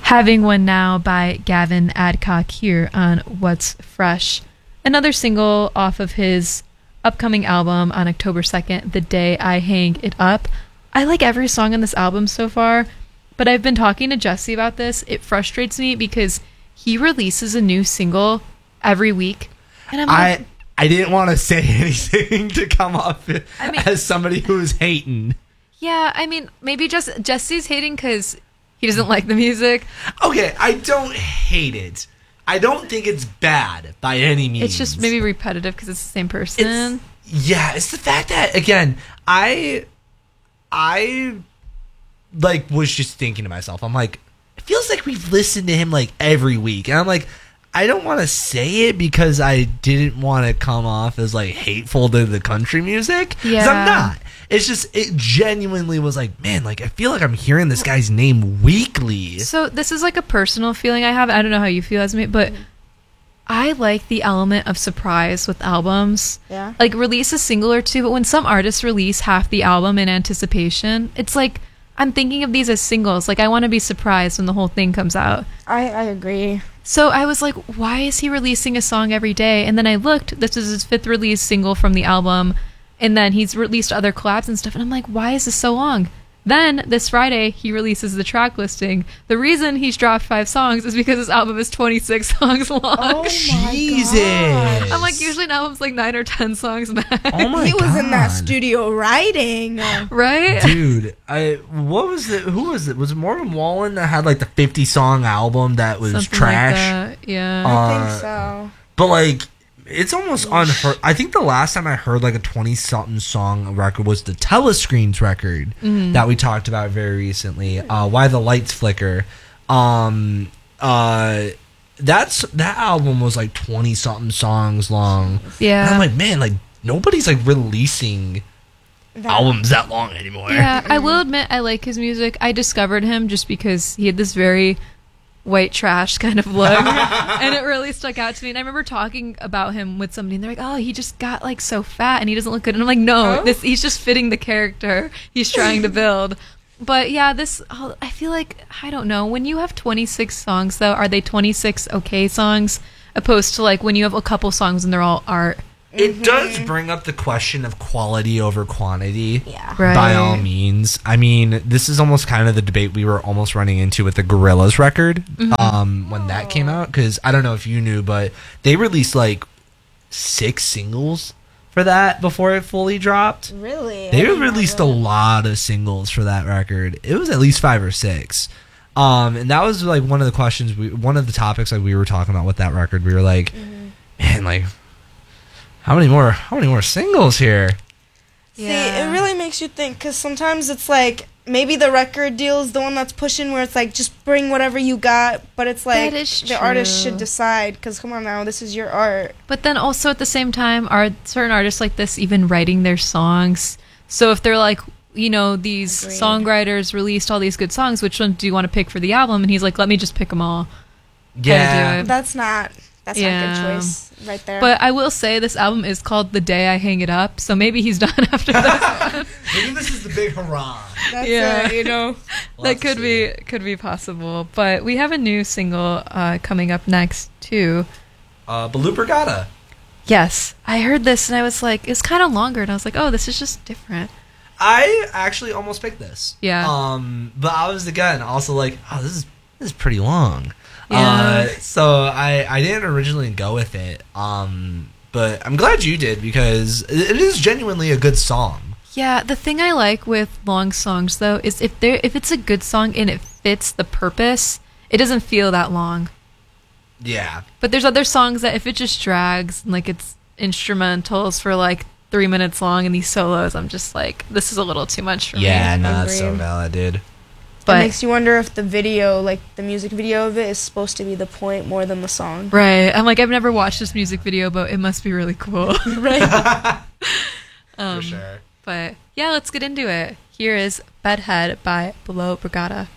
Having One Now by Gavin Adcock here on What's Fresh. Another single off of his upcoming album on October 2nd, The Day I Hang It Up. I like every song on this album so far, but I've been talking to Jesse about this. It frustrates me because he releases a new single every week. And I'm like, I didn't want to say anything to come off as somebody who's hating. Yeah, I mean, maybe just Jesse's hating because he doesn't like the music. Okay, I don't hate it. I don't think it's bad by any means. It's just maybe repetitive because it's the same person. It's the fact that, again, I like was just thinking to myself, I'm like, it feels like we've listened to him like every week. And I'm like, I don't want to say it because I didn't want to come off as like hateful to the country music. Because I'm not. It's just, it genuinely was like, man, like I feel like I'm hearing this guy's name weekly. So this is like a personal feeling I have. I don't know how you feel as me, but I like the element of surprise with albums. Yeah. Like release a single or two, but when some artists release half the album in anticipation, it's like I'm thinking of these as singles. Like I want to be surprised when the whole thing comes out. I agree. So I was like, why is he releasing a song every day? And then I looked, this is his 5th release single from the album. And then he's released other collabs and stuff. And I'm like, why is this so long? Then, this Friday, he releases the track listing. The reason he's dropped 5 songs is because his album is 26 songs long. Oh, my Jesus. God. I'm like, usually an album's like 9 or 10 songs max. Oh, my He God. was in that studio writing. Right? Dude, what was it? Who was it? Was it Morgan Wallen that had like the 50-song album that was Something trash? like that. Yeah. I think so. But like, it's almost unheard. I think the last time I heard like a 20-something song record was the Telescreens record that we talked about very recently. Why the Lights Flicker. That album was like 20-something songs long. Yeah. And I'm like, man, like nobody's like releasing albums that long anymore. Yeah, I will admit I like his music. I discovered him just because he had this very white trash kind of look and it really stuck out to me. And I remember talking about him with somebody and they're like, oh, he just got like so fat and he doesn't look good. And I'm like, no, he's just fitting the character he's trying to build. But yeah, I feel like, I don't know, when you have 26 songs though, are they 26 okay songs opposed to like when you have a couple songs and they're all art? It does bring up the question of quality over quantity. Yeah. Right. By all means. I mean, this is almost kind of the debate we were almost running into with the Gorillaz record when that came out. Because I don't know if you knew, but they released like 6 singles for that before it fully dropped. Really? They released a lot of singles for that record. It was at least 5 or 6. And that was like one of the questions, one of the topics like we were talking about with that record. We were like, man, like, how many more singles here? See, it really makes you think, because sometimes it's like, maybe the record deal is the one that's pushing where it's like, just bring whatever you got, but it's like, the artist should decide, because come on now, this is your art. But then also at the same time, are certain artists like this even writing their songs? So if they're like, you know, these songwriters released all these good songs, which one do you want to pick for the album? And he's like, let me just pick them all. Yeah. That's not a good choice right there. But I will say this album is called The Day I Hang It Up, so maybe he's done after this. Maybe this is the big hurrah. That's Yeah. it, you know. That could be possible. But we have a new single coming up next too. Baloo Brigada. Yes, I heard this and I was like, it's kind of longer, and I was like, oh, this is just different. I actually almost picked this. Yeah. But I was again also like, oh, this is pretty long. Yeah. So I didn't originally go with it. But I'm glad you did because it is genuinely a good song. Yeah, the thing I like with long songs though is if it's a good song and it fits the purpose, it doesn't feel that long. Yeah. But there's other songs that if it just drags and like it's instrumentals for like 3 minutes long and these solos, I'm just like, this is a little too much for me. Yeah, no, that's so valid, dude. But it makes you wonder if the video, like the music video of it, is supposed to be the point more than the song. Right. I'm like, I've never watched this music video, but it must be really cool. Right. For sure. But yeah, let's get into it. Here is Bedhead by Below Brigada.